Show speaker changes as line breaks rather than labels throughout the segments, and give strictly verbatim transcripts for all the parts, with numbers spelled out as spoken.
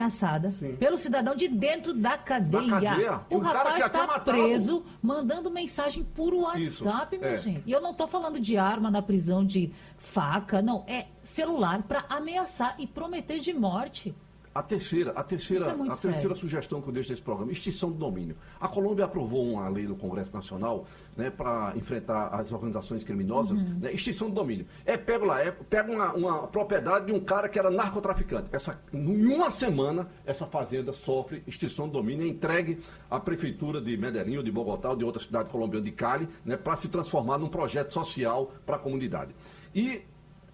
ameaçada
Sim.
pelo cidadão de dentro da cadeia.
Da cadeia?
O
Um cara
rapaz
que até
está
mataram.
preso, mandando mensagem por WhatsApp,
Isso,
minha
é.
gente. E eu não estou falando de arma na prisão, de faca, não. É celular para ameaçar e prometer de morte.
A terceira, a
Isso
terceira,
é muito
a terceira
sério.
sugestão que eu deixo nesse programa, extinção do domínio. A Colômbia aprovou uma lei no Congresso Nacional, né, para enfrentar as organizações criminosas,
Uhum.
né, extinção do domínio. É pego lá, é, pega uma, uma propriedade de um cara que era narcotraficante. Essa, em uma semana, essa fazenda sofre extinção do domínio e é entregue à prefeitura de Medellín, ou de Bogotá, ou de outra cidade colombiana de Cali, né, para se transformar num projeto social para a comunidade. E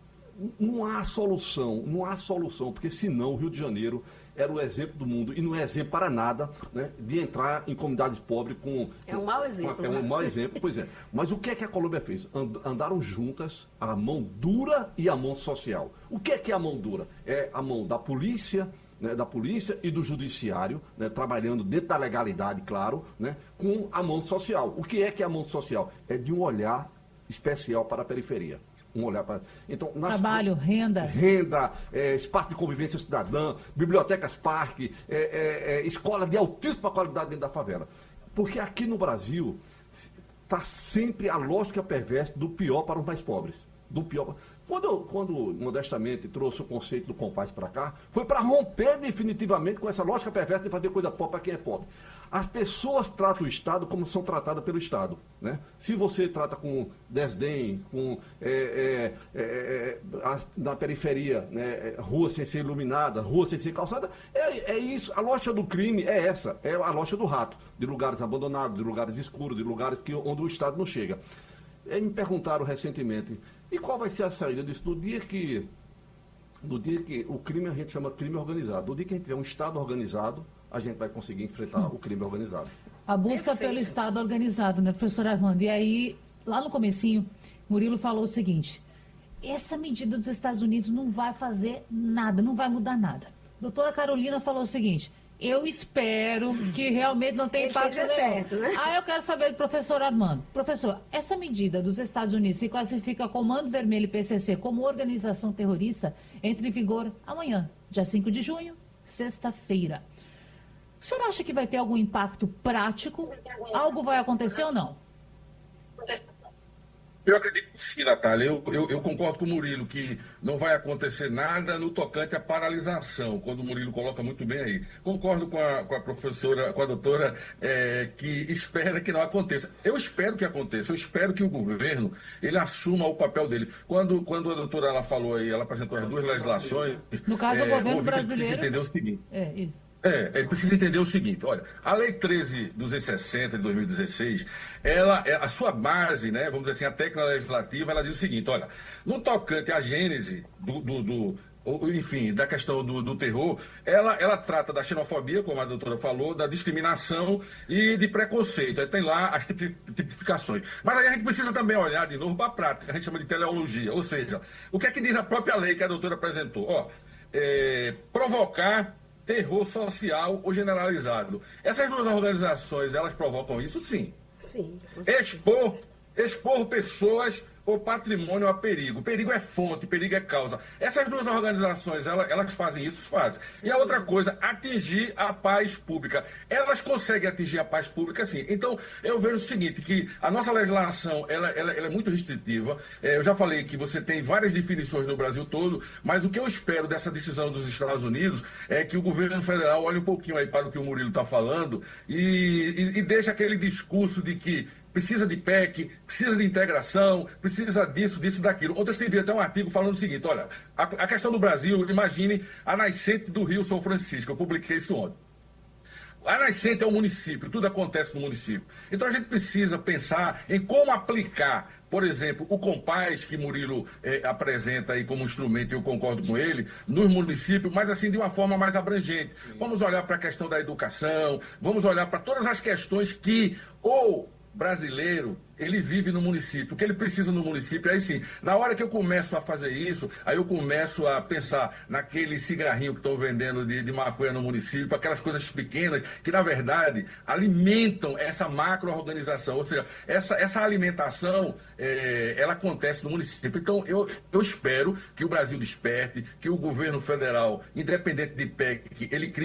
não há solução, não há solução, porque senão o Rio de Janeiro era o exemplo do mundo, e não é exemplo para nada, né, de entrar em comunidades pobres com...
É um mau exemplo.
Com, é um mau exemplo, pois é. Mas o que é que a Colômbia fez? And, andaram juntas a mão dura e a mão social. O que é que é a mão dura? É a mão da polícia, né, da polícia e do judiciário, né, trabalhando dentro da legalidade, claro, né, com a mão social. O que é que é a mão social? É de um olhar especial para a periferia. Um olhar para... Então, nas...
Trabalho, renda.
Renda, é, espaço de convivência cidadã, bibliotecas parque, é, é, é, escola de altíssima qualidade dentro da favela. Porque aqui no Brasil está sempre a lógica perversa do pior para os mais pobres. Do pior. Quando, eu, quando modestamente trouxe o conceito do Compaz para cá, foi para romper definitivamente com essa lógica perversa de fazer coisa pobre para quem é pobre. As pessoas tratam o Estado como são tratadas pelo Estado. Né? Se você trata com desdém, com é, é, é, a, na periferia, né, rua sem ser iluminada, rua sem ser calçada, é, é isso. A lógica do crime é essa, é a lógica do rato, de lugares abandonados, de lugares escuros, de lugares que, onde o Estado não chega. E me perguntaram recentemente, e qual vai ser a saída disso? No dia que, no dia que o crime a gente chama crime organizado, no dia que a gente tiver um Estado organizado, a gente vai conseguir enfrentar hum. o crime organizado.
A busca
Perfeito.
pelo Estado organizado, né, professor Armando? E aí, lá no comecinho, Murilo falou o seguinte, essa medida dos Estados Unidos não vai fazer nada, não vai mudar nada. Doutora Carolina falou o seguinte, eu espero que realmente não tenha impacto nenhum.
Certo, né?
Ah, eu quero saber do professor Armando. Professor, essa medida dos Estados Unidos se classifica Comando Vermelho e P C C como organização terrorista, entra em vigor amanhã, dia cinco de junho, sexta-feira. O senhor acha que vai ter algum impacto prático? Algo vai acontecer ou não?
Eu acredito que sim, Natália. Eu, eu, eu concordo com o Murilo que não vai acontecer nada no tocante à paralisação, quando o Murilo coloca muito bem aí. Concordo com a, com a professora, com a doutora, é, que espera que não aconteça. Eu espero que aconteça, eu espero que o governo ele assuma o papel dele. Quando, quando a doutora ela falou aí, ela apresentou as duas legislações.
No caso,
é,
o governo
brasileiro.
brasileiro.
Precisa entender o seguinte.
É, isso.
É, é, precisa entender o seguinte, olha, a Lei treze duzentos e sessenta de dois mil e dezesseis, ela, a sua base, né, vamos dizer assim, a técnica legislativa, ela diz o seguinte, olha, no tocante à gênese do, do, do enfim, da questão do, do terror, ela, ela trata da xenofobia, como a doutora falou, da discriminação e de preconceito. Aí tem lá as tipificações. Mas aí a gente precisa também olhar de novo para a prática, que a gente chama de teleologia, ou seja, o que é que diz a própria lei que a doutora apresentou? Ó, é, provocar terror social ou generalizado. Essas duas organizações, elas provocam isso, sim.
Sim.
Expor, expor pessoas ou patrimônio a perigo. Perigo é fonte, perigo é causa. Essas duas organizações, elas, elas fazem isso? Fazem. Sim. E a outra coisa, atingir a paz pública. Elas conseguem atingir a paz pública, sim. Então, eu vejo o seguinte, que a nossa legislação, ela, ela, ela é muito restritiva. É, eu já falei que você tem várias definições no Brasil todo, mas o que eu espero dessa decisão dos Estados Unidos é que o governo federal olhe um pouquinho aí para o que o Murilo está falando e, e, e deixe aquele discurso de que precisa de P E C, precisa de integração, precisa disso, disso, daquilo. Ontem eu escrevi até um artigo falando o seguinte, olha, a, a questão do Brasil, imagine a nascente do Rio São Francisco, eu publiquei isso ontem. A nascente é um município, tudo acontece no município. Então a gente precisa pensar em como aplicar, por exemplo, o Compaz que Murilo eh, apresenta aí como instrumento, e eu concordo com ele, nos municípios, mas assim de uma forma mais abrangente. Vamos olhar para a questão da educação, vamos olhar para todas as questões que ou brasileiro, ele vive no município, o que ele precisa no município, aí sim, na hora que eu começo a fazer isso, aí eu começo a pensar naquele cigarrinho que estão vendendo de, de maconha no município, aquelas coisas pequenas que, na verdade, alimentam essa macro-organização, ou seja, essa, essa alimentação, é, ela acontece no município. Então, eu, eu espero que o Brasil desperte, que o governo federal, independente de P E C, ele crie